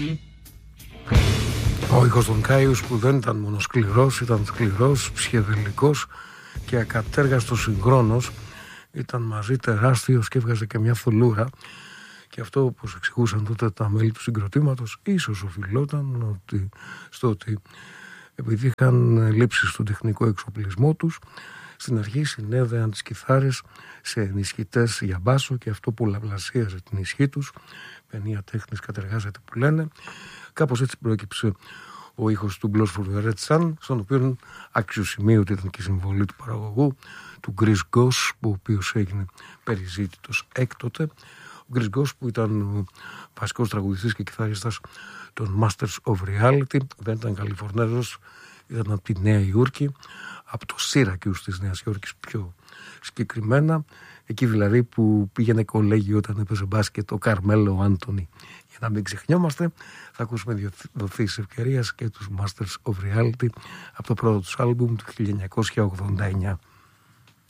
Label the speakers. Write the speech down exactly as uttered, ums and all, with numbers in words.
Speaker 1: Ο ήχος των Κάιους που δεν ήταν μόνο σκληρός, ήταν σκληρός, ψυχεδελικός και ακατέργαστος συγχρόνος. Ήταν μαζί τεράστιος και έβγαζε και μια θολούρα. Και αυτό, όπως εξηγούσαν τότε τα μέλη του συγκροτήματος, ίσως οφειλόταν ότι, στο ότι επειδή είχαν λήψει στον τεχνικό εξοπλισμό τους, στην αρχή συνέδεαν τις κιθάρες σε ενισχυτές για μπάσο και αυτό πολλαπλασίαζε την ισχύ τους. Παινία τέχνης κατεργάζεται που λένε. Κάπως έτσι προέκυψε ο ήχος του Blues for the Red Sun, στον οποίο αξιοσημείωτη ήταν και η συμβολή του παραγωγού, του Chris Goss, ο οποίος έγινε περιζήτητος έκτοτε. Ο Chris Goss, που ήταν ο βασικός τραγουδιστής και κιθαρίστας των Masters of Reality, δεν ήταν Καλιφορνέζος, ήταν από τη Νέα Υόρκη, από το Syracuse της Νέας Υόρκης πιο συγκεκριμένα, εκεί δηλαδή που πήγαινε κολέγιο όταν έπαιζε μπάσκετ ο Καρμέλο Άντονι. Για να μην ξεχνιόμαστε, θα ακούσουμε δοθείς ευκαιρίας και τους Masters of Reality από το πρώτο τους άλμπουμ του χίλια εννιακόσια ογδόντα εννιά.